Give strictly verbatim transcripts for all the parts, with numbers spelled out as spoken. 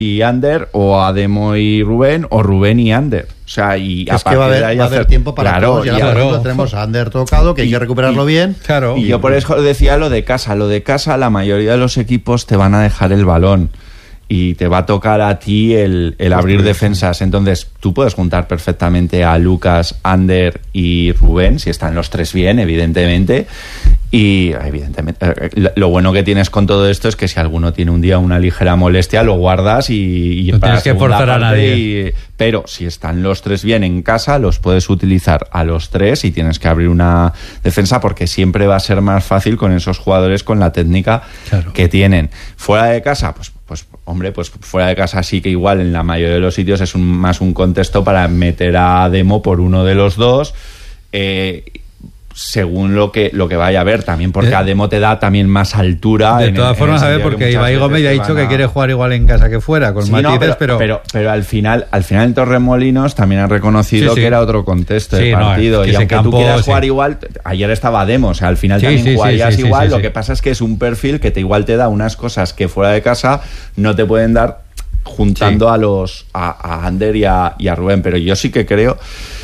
y Ander, o Ademo y Rubén, o Rubén y Ander. O sea, y es que va a haber, va a hacer tiempo para claro, todos. Y ahora, por ejemplo, tenemos a Ander tocado, que hay que recuperarlo y, bien. Claro. Y, y yo por eso decía lo de casa. Lo de casa, la mayoría de los equipos te van a dejar el balón y te va a tocar a ti el, el abrir defensas. Entonces, tú puedes juntar perfectamente a Lucas, Ander y Rubén, si están los tres bien, evidentemente. Y evidentemente lo bueno que tienes con todo esto es que si alguno tiene un día una ligera molestia, lo guardas y, y no tienes que forzar a nadie. Y, pero si están los tres bien en casa, los puedes utilizar a los tres y tienes que abrir una defensa, porque siempre va a ser más fácil con esos jugadores con la técnica claro. que tienen. Fuera de casa, pues pues hombre, pues fuera de casa sí que igual en la mayoría de los sitios es un, más un contexto para meter a Demo por uno de los dos, eh, según lo que lo que vaya a ver, también porque a Demo te da también más altura. De todas en, formas, en a ver, porque Ibai Gómez ya ha dicho a... que quiere jugar igual en casa que fuera, con sí, matices, no, pero, pero... pero pero al final al final en Torremolinos también han reconocido sí, sí. que era otro contexto sí, de partido, no, y aunque campo, tú quieras jugar sí. igual, ayer estaba Demo, o sea, al final sí, también sí, jugarías sí, sí, igual, sí, sí, lo sí. que pasa es que es un perfil que te igual te da unas cosas que fuera de casa no te pueden dar juntando sí. a los a, a Ander y a, y a Rubén, pero yo sí que creo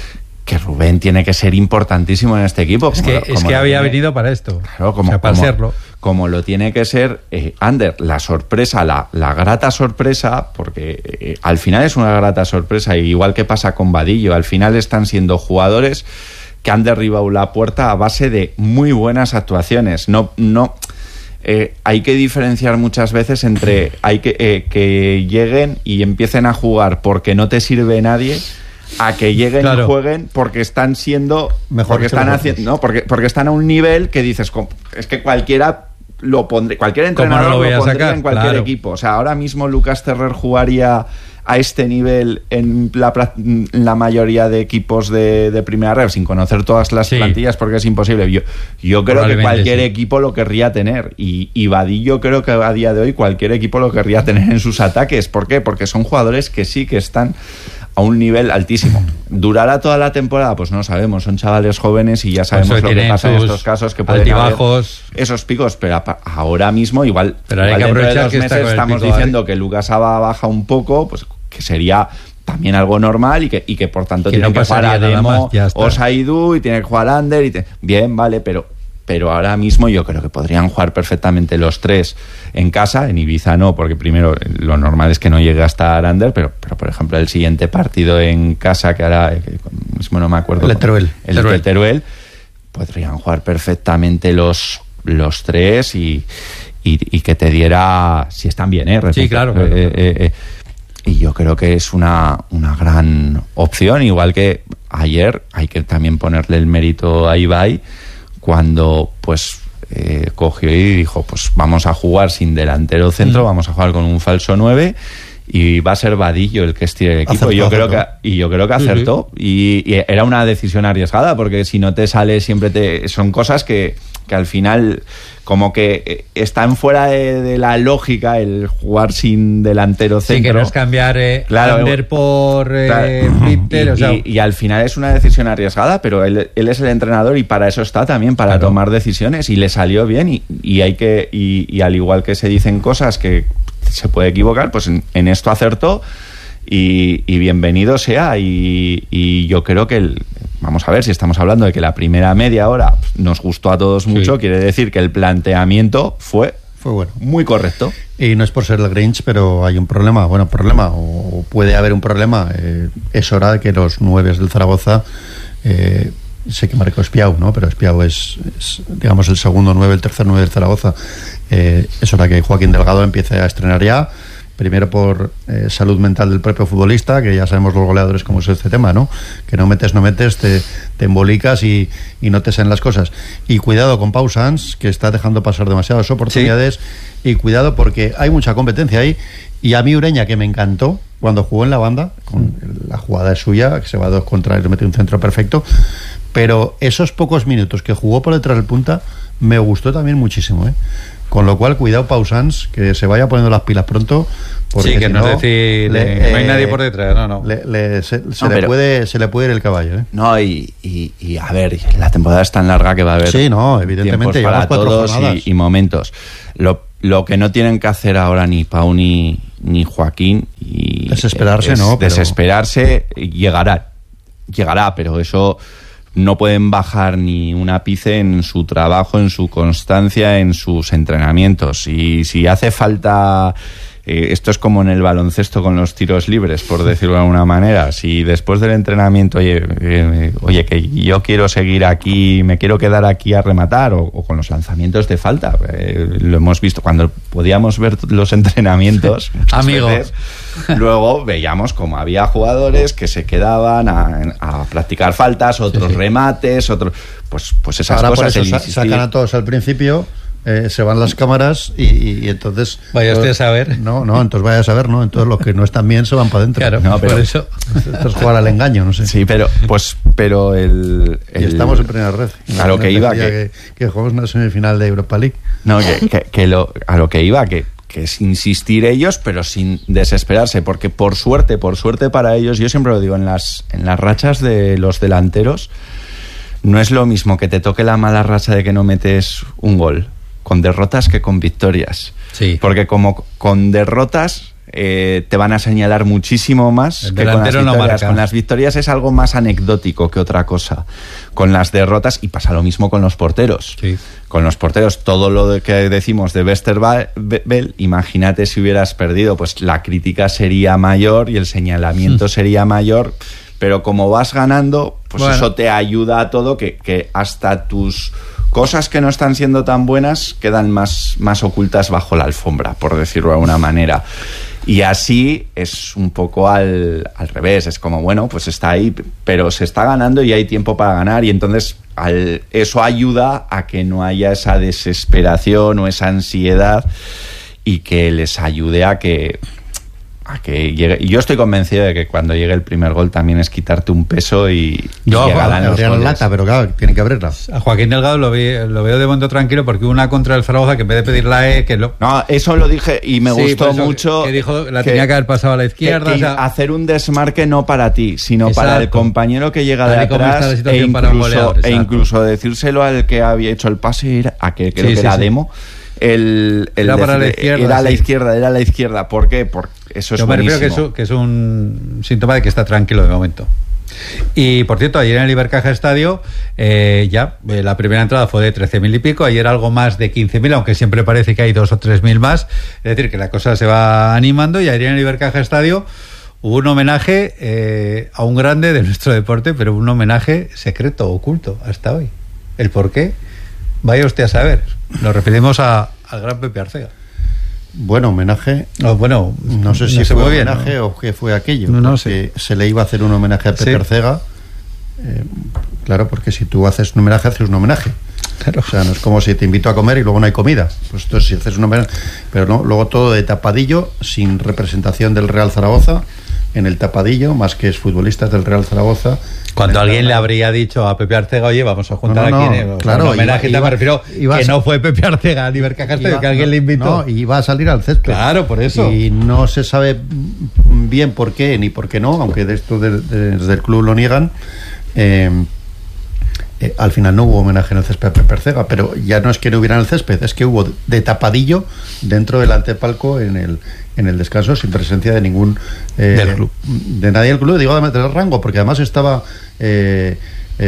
que Rubén tiene que ser importantísimo en este equipo. Es que, lo, es que había tiene, venido para esto. Claro, como, o sea, para como, serlo. Como lo tiene que ser eh, Ander, la sorpresa, la, la grata sorpresa, porque eh, al final es una grata sorpresa, igual que pasa con Vadillo, al final están siendo jugadores que han derribado la puerta a base de muy buenas actuaciones. No... no Eh, hay que diferenciar muchas veces entre hay que, eh, que lleguen y empiecen a jugar porque no te sirve nadie, a que lleguen claro. y jueguen porque están siendo mejor, porque están haciendo, no, porque porque están a un nivel que dices, es que cualquiera lo pondría, cualquier entrenador no lo, lo pondría sacar? en cualquier claro. equipo. O sea, ahora mismo Lucas Terrer jugaría a este nivel en la, en la mayoría de equipos de, de primera red, sin conocer todas las sí. plantillas, porque es imposible. Yo, yo creo que cualquier sí. equipo lo querría tener, y, y Vadillo creo que a día de hoy cualquier equipo lo querría tener en sus ataques. ¿Por qué? Porque son jugadores que sí que están a un nivel altísimo. ¿Durará toda la temporada? Pues no sabemos, son chavales jóvenes y ya sabemos lo que pasa en estos casos, que pueden altibajos, haber esos picos, pero ahora mismo igual, pero hay igual que aprovechar de dos que meses está estamos diciendo que Lucas Aba baja un poco, pues que sería también algo normal y que, y que por tanto que tiene no que jugar a Demo o Saidu y tiene que jugar a Ander y te... bien, vale, pero pero ahora mismo yo creo que podrían jugar perfectamente los tres en casa. En Ibiza no, porque primero lo normal es que no llegue a estar Ander, pero, pero por ejemplo el siguiente partido en casa que hará, que mismo no me acuerdo, el de Teruel, el Teruel. de Teruel, podrían jugar perfectamente los, los tres y, y, y que te diera, si están bien, ¿eh? Repito, sí, claro, claro. Eh, eh, eh, y yo creo que es una, una gran opción, igual que ayer hay que también ponerle el mérito a Ibai, cuando pues eh, cogió y dijo, pues vamos a jugar sin delantero centro, mm. vamos a jugar con un falso nueve y va a ser Vadillo el que estire el equipo. Acertó, y yo creo que y yo creo que acertó. Sí, sí. Y, y era una decisión arriesgada, porque si no te sale siempre te son cosas que, que al final como que están fuera de, de la lógica el jugar sin delantero centro. Sí, que no es cambiar eh, claro, Ander por eh, claro. Flipter, y, o sea... y, y al final es una decisión arriesgada, pero él, él es el entrenador y para eso está también, para claro. tomar decisiones, y le salió bien y, y hay que y, y al igual que se dicen cosas que se puede equivocar, pues en, en esto acertó. Y, y bienvenido sea, y, y yo creo que el, vamos a ver, si estamos hablando de que la primera media hora nos gustó a todos mucho, sí. quiere decir que el planteamiento fue, fue bueno, muy correcto. Y no es por ser el Grinch, pero hay un problema, bueno, problema, o puede haber un problema. Eh, es hora de que los nueves del Zaragoza, eh, sé que marcó Espiau, ¿no? Pero Espiau es, es, digamos, el segundo nueve, el tercer nueve del Zaragoza. Eh, es hora que Joaquín Delgado empiece a estrenar ya. Primero por eh, salud mental del propio futbolista, que ya sabemos los goleadores cómo es este tema, ¿no? Que no metes, no metes, te, te embolicas y, y no te salen las cosas. Y cuidado con Pau Sans, que está dejando pasar demasiadas oportunidades. Sí. Y cuidado porque hay mucha competencia ahí. Y a mí Ureña, que me encantó cuando jugó en la banda, con la jugada es suya, que se va a dos contra y mete un centro perfecto. Pero esos pocos minutos que jugó por detrás del punta, me gustó también muchísimo, ¿eh? Con lo cual, cuidado Pau Sans, que se vaya poniendo las pilas pronto. Sí, que si no, no es decir, le, no hay eh, nadie por detrás, no, no. Le, le, se, se, no, le pero, puede, se le puede ir el caballo, ¿eh? No, y, y, y a ver, la temporada es tan larga que va a haber sí, no, evidentemente, para todos y, y momentos. Lo, lo que no tienen que hacer ahora ni Pau ni, ni Joaquín. Y desesperarse, es, ¿no? Pero... Desesperarse llegará, llegará, pero eso no pueden bajar ni un ápice en su trabajo, en su constancia, en sus entrenamientos. Y si hace falta... Eh, esto es como en el baloncesto con los tiros libres, por decirlo de alguna manera. Si después del entrenamiento, oye, eh, oye, que yo quiero seguir aquí, me quiero quedar aquí a rematar, o, o con los lanzamientos de falta. Eh, lo hemos visto cuando podíamos ver los entrenamientos. Amigo. Veces, luego veíamos como había jugadores que se quedaban a, a practicar faltas, otros sí, sí. remates, otros... Pues, pues esas Ahora cosas... Por eso sa- sacan a todos al principio... Eh, se van las cámaras y, y, y entonces... Vaya usted a saber. No, no, entonces vaya a saber, ¿no? Entonces los que no están bien se van para adentro. Claro, no, pero por eso... Esto es jugar al engaño, no sé. Sí, pero pues pero el... el y estamos en primera red. A lo que iba... Que, que, que jugamos una semifinal de Europa League. No, que, que, que lo, a lo que iba, que, que es insistir ellos, pero sin desesperarse, porque por suerte, por suerte para ellos, yo siempre lo digo, en las, en las rachas de los delanteros, no es lo mismo que te toque la mala racha de que no metes un gol con derrotas que con victorias. Sí. Porque como con derrotas eh, te van a señalar muchísimo más el que con las no victorias. marca. Con las victorias es algo más anecdótico que otra cosa. Con las derrotas, y pasa lo mismo con los porteros. Sí. Con los porteros, todo lo que decimos de Westerveld, imagínate si hubieras perdido, pues la crítica sería mayor y el señalamiento mm. sería mayor, pero como vas ganando, pues bueno, eso te ayuda a todo, que, que hasta tus... cosas que no están siendo tan buenas quedan más, más ocultas bajo la alfombra, por decirlo de alguna manera. Y así es un poco al, al revés. Es como, bueno, pues está ahí, pero se está ganando y hay tiempo para ganar. Y entonces al, eso ayuda a que no haya esa desesperación o esa ansiedad, y que les ayude a que... a que llegue. Y yo estoy convencido de que cuando llegue el primer gol también es quitarte un peso y, yo y llegarán los goles. Lata, pero claro, tiene que abrirla. A Joaquín Delgado lo, vi, lo veo de momento tranquilo, porque hubo una contra el Zaragoza que en vez de pedir la E, que lo... No, eso lo dije y me sí, gustó mucho. Que dijo la que tenía que haber pasado a la izquierda. Que, que o sea, hacer un desmarque no para ti, sino exacto, para el compañero que llega de atrás, e incluso, goleador, e incluso decírselo al que había hecho el pase, a que creo sí, que sí, era sí. Demo. El, el era de, para la izquierda, era a la sí. izquierda, era a la izquierda. ¿Por qué? Porque eso es Yo me buenísimo. refiero que es, que es un síntoma de que está tranquilo de momento. Y por cierto, ayer en el Ibercaja Estadio eh, ya eh, la primera entrada fue de trece mil y pico, ayer algo más de quince mil, aunque siempre parece que hay dos o tres mil más, es decir, que la cosa se va animando. Y ayer en el Ibercaja Estadio hubo un homenaje eh, a un grande de nuestro deporte, pero un homenaje secreto, oculto hasta hoy. ¿El por qué? Vaya usted a saber. Nos referimos a, al gran Pepe Arcega. Bueno, homenaje. Oh, bueno, no sé si no fue bien, homenaje ¿no? o qué fue aquello. No, no sé. Se le iba a hacer un homenaje a Pepe sí. Arcega. Eh, claro, porque si tú haces un homenaje, haces un homenaje. Claro. O sea, no es como si te invito a comer y luego no hay comida. Pues entonces, si haces un homenaje. Pero no, luego todo de tapadillo, sin representación del Real Zaragoza. En el tapadillo, más que es futbolistas del Real Zaragoza. Cuando alguien le habría dicho a Pepe Arcega, oye, vamos a juntar no, no, aquí en el, claro, un homenaje, iba, me refiero iba, que no fue Pepe Arcega a Ibercaja Estadio, que alguien no, le invitó. No, y iba a salir al césped. Claro, por eso. Y no se sabe bien por qué ni por qué no, aunque de esto de, de, desde el club lo niegan. Eh, eh, al final no hubo homenaje en el césped a Pepe Arcega, pero ya no es que no hubiera en el césped, es que hubo de tapadillo dentro del antepalco en el en el descanso, sin presencia de ningún eh, del club, de nadie del club, digo además del rango, porque además estaba eh,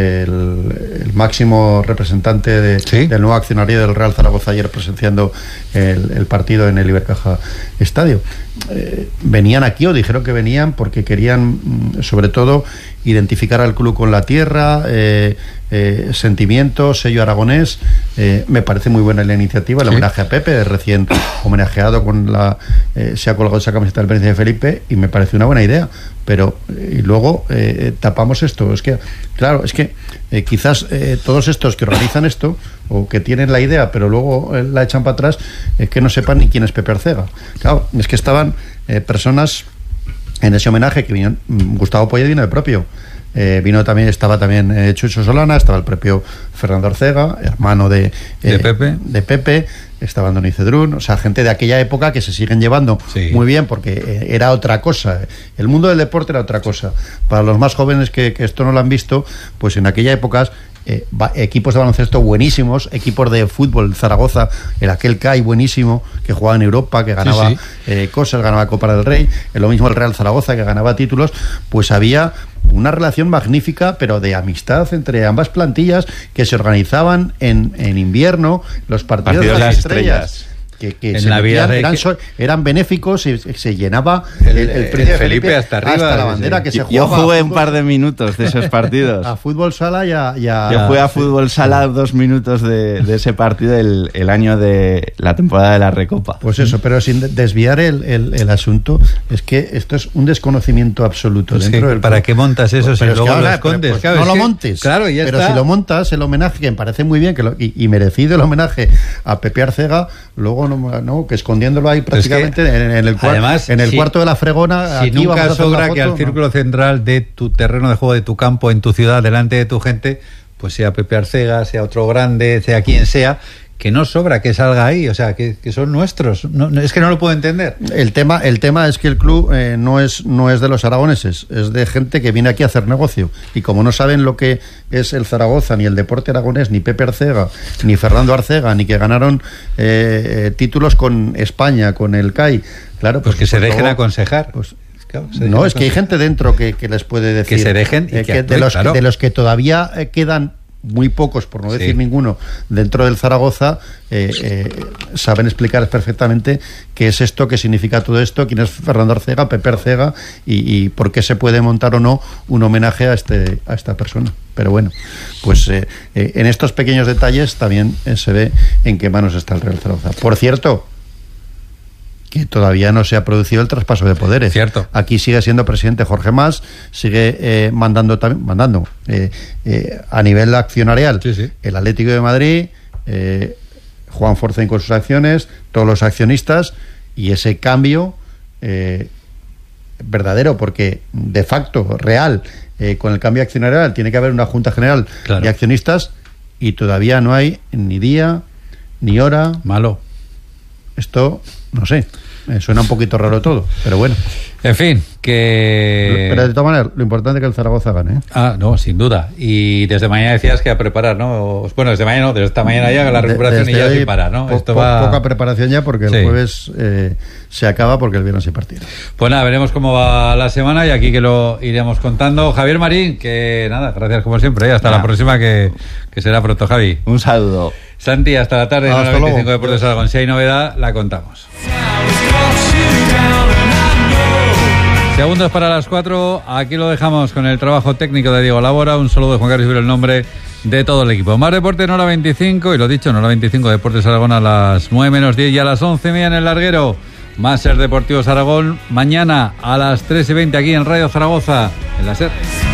el, el máximo representante de, ¿sí? del nuevo accionario del Real Zaragoza ayer presenciando el, el partido en el Ibercaja Estadio. Eh, venían aquí o dijeron que venían porque querían sobre todo identificar al club con la tierra, eh, eh, sentimiento, sello aragonés. Eh, me parece muy buena la iniciativa, el ¿sí? homenaje a Pepe, recién homenajeado con la eh, se ha colgado esa camiseta del Príncipe de Felipe, y me parece una buena idea, pero eh, y luego eh, tapamos esto. Es que claro, es que eh, quizás eh, todos estos que organizan esto o que tienen la idea pero luego eh, la echan para atrás, es eh, que no sepan ni quién es Pepe Arcega. Claro, es que estaban eh, personas en ese homenaje que vinieron. Gustavo Poyet vino de propio, eh, vino también, estaba también eh, Chucho Solana, estaba el propio Fernando Arcega, hermano de, eh, de Pepe, de Pepe, estaba Andoni Cedrún, o sea, gente de aquella época que se siguen llevando sí. muy bien, porque eh, era otra cosa. El mundo del deporte era otra cosa. Para los más jóvenes que, que esto no lo han visto, pues en aquella época eh, va, equipos de baloncesto buenísimos, equipos de fútbol, Zaragoza, el aquel C A I buenísimo, que jugaba en Europa, que ganaba sí, sí. Eh, cosas, ganaba Copa del Rey, eh, lo mismo el Real Zaragoza, que ganaba títulos, pues había una relación magnífica, pero de amistad entre ambas plantillas, que se organizaban en, en invierno, los partidos, partidos de las estrellas. estrellas. Que, que en se la vida metían, eran, que... eran benéficos y se llenaba el, el, el, el Príncipe Felipe, Felipe hasta arriba, hasta la bandera sí. que se yo, jugaba. Yo jugué un par de minutos de esos partidos. A fútbol sala y a... Y a yo jugué a fútbol sala dos minutos de, de ese partido el, el año de la temporada de la Recopa. Pues eso, pero sin desviar el, el, el asunto, es que esto es un desconocimiento absoluto. Pues dentro que, del ¿para qué montas eso pues, si luego que, lo escondes? Pues, claro, no lo que, montes. Claro, ya pero está. si lo montas, el homenaje, que me parece muy bien que lo, y, y merecido el homenaje a Pepe Arcega, luego no, no que escondiéndolo ahí prácticamente en, en el, cuar, además, en el si, cuarto de la fregona. Si aquí nunca sobra foto, que al ¿no? círculo central de tu terreno de juego, de tu campo, en tu ciudad, delante de tu gente, pues sea Pepe Arcega, sea otro grande, sea quien sea, que no sobra que salga ahí, o sea, que, que son nuestros. No, no, es que no lo puedo entender. El tema, el tema es que el club eh, no es no es de los aragoneses, es de gente que viene aquí a hacer negocio. Y como no saben lo que es el Zaragoza, ni el deporte aragonés, ni Pepe Arcega, ni Fernando Arcega, ni que ganaron eh, eh, títulos con España, con el C A I, claro, pues, pues que se pues dejen luego, aconsejar. Pues, Claro, no, es que hay gente dentro que, que les puede decir que se dejen y eh, que que actúen, de los claro. de los que todavía eh, quedan muy pocos, por no decir sí. ninguno, dentro del Zaragoza, eh, eh, saben explicar perfectamente qué es esto, qué significa todo esto, quién es Fernando Arcega, Pepe Arcega y, y por qué se puede montar o no un homenaje a este a esta persona. Pero bueno, pues eh, eh, en estos pequeños detalles también eh, se ve en qué manos está el Real Zaragoza. Por cierto, que todavía no se ha producido el traspaso de poderes. Cierto. Aquí sigue siendo presidente Jorge Mas, sigue eh, mandando también, mandando eh, eh, a nivel accionarial sí, sí. el Atlético de Madrid, eh, Juan Forcén con sus acciones, todos los accionistas, y ese cambio eh, verdadero, porque de facto, real, eh, con el cambio accionarial tiene que haber una junta general claro. de accionistas y todavía no hay ni día ni hora. Malo. Esto, no sé, me suena un poquito raro todo, pero bueno. En fin, que... Pero de todas maneras, lo importante es que el Zaragoza gane, ¿eh? Ah, no, sin duda. Y desde mañana decías que a preparar, ¿no? Bueno, desde mañana no, desde esta mañana ya la recuperación de, y ya sin parar, ¿no? Po Esto po va... Poca preparación ya porque el sí. jueves eh, se acaba porque el viernes hay partido. Pues nada, veremos cómo va la semana y aquí que lo iremos contando. Javier Marín, que nada, gracias como siempre, ¿eh? Hasta ah. la próxima que, que será pronto, Javi. Un saludo. Santi, hasta la tarde, hasta noventa y cinco Deportes Aragón. Si hay novedad, la contamos. Segundos para las cuatro, aquí lo dejamos con el trabajo técnico de Diego Labora. Un saludo de Juan Carlos Ibero, el nombre de todo el equipo. Más deporte en hora veinticinco, y lo dicho, en hora veinticinco Deportes Aragón a las nueve menos diez y a las once y media en el larguero. Más Ser Deportivos Aragón, mañana a las tres y veinte aquí en Radio Zaragoza, en la SER.